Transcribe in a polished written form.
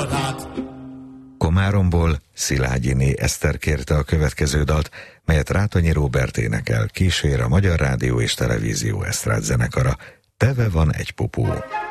Komáromból Szilágyiné Eszter kérte a következő dalt, melyet Rátonyi Róbert énekel, kísér a Magyar Rádió és Televízió Esztrád zenekara. Teve van egy pupú.